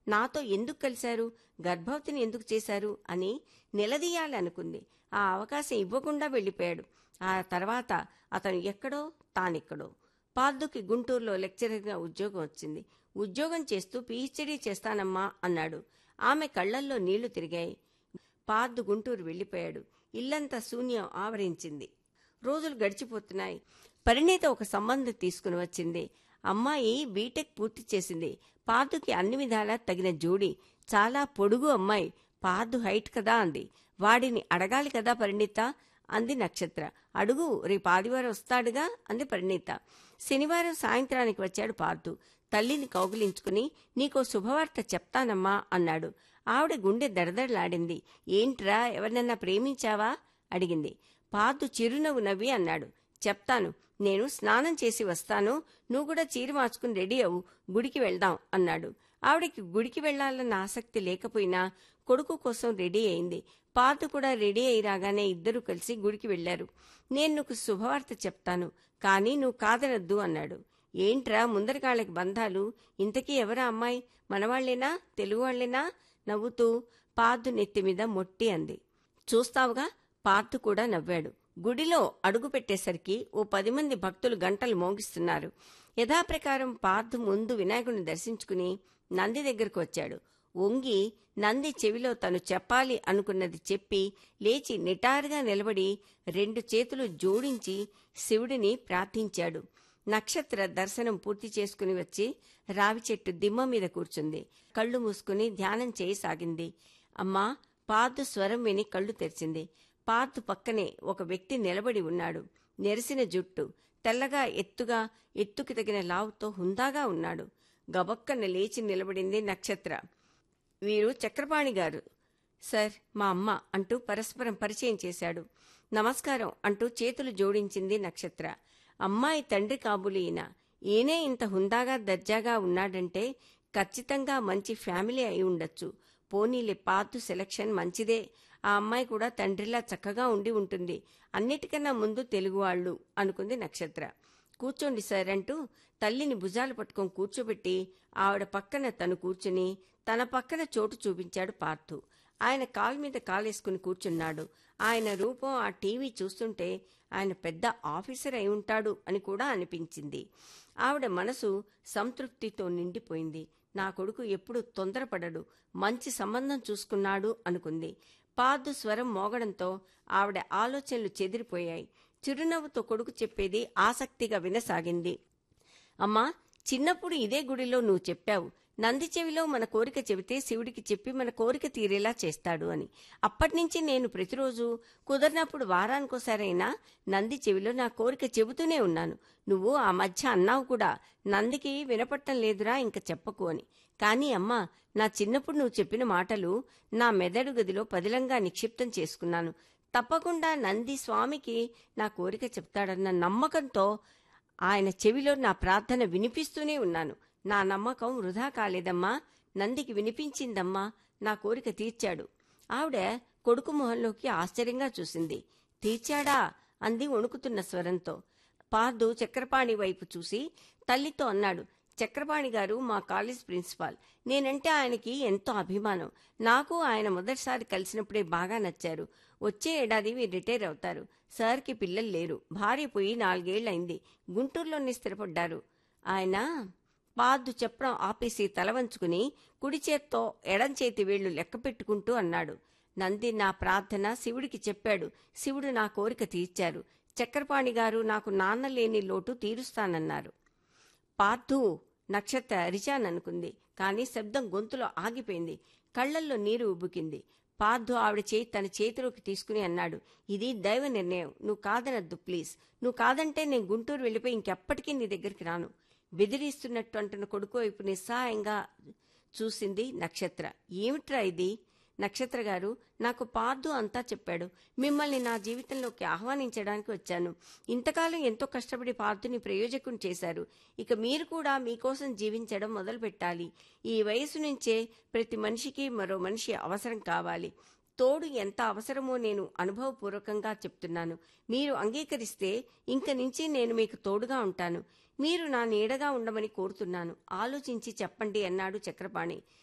నాతో ఎందుకు కలిశారు, గర్భవతిని ఎందుకు చేశారు అని నిలదీయాలనుకుంది. ఆ అవకాశం ఇవ్వకుండా వెళ్ళిపోయాడు. ఆ తర్వాత అతను ఎక్కడో తానెక్కడో. పార్దుకి గుంటూరులో లెక్చరర్గా ఉద్యోగం వచ్చింది. ఉద్యోగం చేస్తూ పీహెచ్డీ చేస్తానమ్మా అన్నాడు. ఆమె కళ్లల్లో నీళ్లు తిరిగాయి. పార్దు గుంటూరు వెళ్ళిపోయాడు. ఇల్లంతా శూన్యం ఆవరించింది. రోజులు గడిచిపోతున్నాయి. పరిణీత ఒక సంబంధం తీసుకుని వచ్చింది. అమ్మాయి బీటెక్ పూర్తి చేసింది. పార్దుకి అన్ని విధాలా తగిన జోడి. చాలా పొడుగు అమ్మాయి. పార్దు హైట్ కదా అంది. వాడిని అడగాలి కదా పరిణీత అంది నక్షత్ర. అడుగు, రేపు ఆదివారం వస్తాడుగా అంది పరిణీత. శనివారం సాయంత్రానికి వచ్చాడు పార్దు. తల్లిని కౌగిలించుకుని నీకో శుభవార్త చెప్తానమ్మా అన్నాడు. ఆవిడ గుండె దడదడలాడింది. ఏంట్రా, ఎవరినన్నా ప్రేమించావా అడిగింది. పార్దు చిరునవ్వు నవ్వి అన్నాడు, చెప్తాను. నేను స్నానం చేసి వస్తాను, నువ్వు కూడా చీర మార్చుకుని రెడీ అవ్వు, గుడికి వెళ్దాం అన్నాడు. ఆవిడకి గుడికి వెళ్లాలన్న ఆసక్తి లేకపోయినా కొడుకు కోసం రెడీ అయింది. పార్దు కూడా రెడీ అయి రాగానే ఇద్దరూ కలిసి గుడికి వెళ్లారు. నేను నీకు శుభవార్త చెప్తాను, కానీ నువ్వు కాదనద్దు అన్నాడు. ఏంట్రా ముందరకాళ్ళకి బంధాలు, ఇంతకీ ఎవరా అమ్మాయి, మనవాళ్లేనా, తెలుగువాళ్లేనా నవ్వుతూ పార్దు నెత్తిమీద మొట్టి అంది. చూస్తావుగా. పార్దు కూడా నవ్వాడు. గుడిలో అడుగు పెట్టేసరికి ఓ 10 మంది భక్తులు గంటలు మోగిస్తున్నారు. యథాప్రకారం పార్దు ముందు వినాయకుడిని దర్శించుకుని నంది దగ్గరకు వచ్చాడు. వంగి నంది చెవిలో తను చెప్పాలి అనుకున్నది చెప్పి లేచి నిటారుగా నిలబడి 2 చేతులు జోడించి శివుడిని ప్రార్థించాడు. నక్షత్ర దర్శనం పూర్తి చేసుకుని వచ్చి రావి చెట్టు దిమ్మ మీద కూర్చుంది. కళ్ళు మూసుకుని ధ్యానం చేయసాగింది. అమ్మా, పార్దు స్వరం విని కళ్ళు తెరిచింది. పార్దు పక్కనే ఒక వ్యక్తి నిలబడి ఉన్నాడు. నెరిసిన జుట్టు, తెల్లగా ఎత్తుకి తగిన లావుతో హుందాగా ఉన్నాడు. గబక్కన లేచి నిలబడింది నక్షత్ర. వీరు చక్రపాణి గారు సార్, మా అమ్మ అంటూ పరస్పరం పరిచయం చేశాడు. నమస్కారం అంటూ చేతులు జోడించింది నక్షత్ర. అమ్మాయి తండ్రి కాబోలు ఈయన. ఈయనే ఇంత హుందాగా దర్జాగా ఉన్నాడంటే ఖచ్చితంగా మంచి ఫ్యామిలీ అయి ఉండొచ్చు. పోనీలే, పార్దు సెలక్షన్ మంచిదే. ఆ అమ్మాయి కూడా తండ్రిలా చక్కగా ఉండి ఉంటుంది. అన్నిటికన్నా ముందు తెలుగువాళ్లు అనుకుంది నక్షత్ర. కూర్చోండి సార్ అంటూ తల్లిని భుజాలు పట్టుకొని కూర్చోబెట్టి ఆవిడ పక్కన తను కూర్చుని తన పక్కన చోటు చూపించాడు పార్దు. ఆయన కాలు మీద కాలేసుకుని కూర్చున్నాడు. ఆయన రూపం ఆ టీవీ చూస్తుంటే ఆయన పెద్ద ఆఫీసర్ అయి ఉంటాడు అని కూడా అనిపించింది. ఆవిడ మనసు సంతృప్తితో నిండిపోయింది. నా కొడుకు ఎప్పుడు తొందరపడడు, మంచి సంబంధం చూసుకున్నాడు అనుకుంది. పార్దు స్వరం మోగడంతో ఆవిడ ఆలోచనలు చెదిరిపోయాయి. చిరునవ్వుతో కొడుకు చెప్పేది ఆసక్తిగా వినసాగింది. అమ్మా, చిన్నప్పుడు ఇదే గుడిలో నువ్వు చెప్పావు, నంది చెవిలో మన కోరిక చెబితే శివుడికి చెప్పి మన కోరిక తీరేలా చేస్తాడు అని. అప్పటినుంచి నేను ప్రతిరోజు కుదరినప్పుడు వారానికోసారైనా నంది చెవిలో నా కోరిక చెబుతూనే ఉన్నాను. నువ్వు ఆ మధ్య అన్నావు కూడా, నందికి వినపట్టం లేదురా, ఇంక చెప్పకు అని. కానీ అమ్మా, నా చిన్నప్పుడు నువ్వు చెప్పిన మాటలు నా మెదడు గదిలో పదిలంగా నిక్షిప్తం చేసుకున్నాను. తప్పకుండా నంది స్వామికి నా కోరిక చెప్తాడన్న నమ్మకంతో ఆయన చెవిలో నా ప్రార్థన వినిపిస్తూనే ఉన్నాను. నా నమ్మకం వృధా కాలేదమ్మా. నందికి వినిపించిందమ్మా, నా కోరిక తీర్చాడు. ఆవిడ కొడుకు మొహంలోకి ఆశ్చర్యంగా చూసింది. తీర్చాడా అంది వణుకుతున్న స్వరంతో. పార్దు చక్రపాణి వైపు చూసి తల్లితో అన్నాడు, చక్రపాణి గారు మా కాలేజ్ ప్రిన్సిపాల్. నేనంటే ఆయనకి ఎంతో అభిమానం. నాకు ఆయన మొదటిసారి కలిసినప్పుడే బాగా నచ్చారు. వచ్చే ఏడాది రిటైర్ అవుతారు. సార్కి పిల్లలు లేరు. భార్య పోయి 4 ఏళ్లయింది. గుంటూరులోనే స్థిరపడ్డారు. ఆయన పార్దు చెప్పడం ఆపేసి తల వంచుకుని కుడి చేత్తో ఎడం చేతి వేళ్లు లెక్క పెట్టుకుంటూ అన్నాడు, నంది నా ప్రార్థన శివుడికి చెప్పాడు. శివుడు నా కోరిక తీర్చారు. చక్రపాణి గారు నాకు నాన్న లేని లోటు తీరుస్తానన్నారు. పార్దు నక్షత్ర అరిచాననుకుంది. కానీ శబ్దం గొంతులో ఆగిపోయింది. కళ్లల్లో నీరు ఉబ్బుకింది. పార్దు ఆవిడ చేయి తన చేతిలోకి తీసుకుని అన్నాడు, ఇది దైవ నిర్ణయం. నువ్వు కాదనద్దు ప్లీజ్. నువ్వు కాదంటే నేను గుంటూరు వెళ్ళిపోయి ఇంకెప్పటికీ నీ దగ్గరికి రాను. బెదిరిస్తున్నట్టు అంటున్న కొడుకు వైపు నిస్సహాయంగా చూసింది నక్షత్ర. ఏమిట్రా ఇది? నక్షత్ర గారు, నాకు పార్దు అంతా చెప్పాడు. మిమ్మల్ని నా జీవితంలోకి ఆహ్వానించడానికి వచ్చాను. ఇంతకాలం ఎంతో కష్టపడి పార్దుని ప్రయోజకుని చేశారు. ఇక మీరు కూడా మీకోసం జీవించడం మొదలుపెట్టాలి. ఈ వయసు నుంచే ప్రతి మనిషికి మరో మనిషి అవసరం కావాలి. తోడు ఎంత అవసరమో నేను అనుభవపూర్వకంగా చెప్తున్నాను. మీరు అంగీకరిస్తే ఇంక నుంచి నేను మీకు తోడుగా ఉంటాను. మీరు నా నీడగా ఉండమని కోరుతున్నాను. ఆలోచించి చెప్పండి అన్నాడు చక్రపాణి.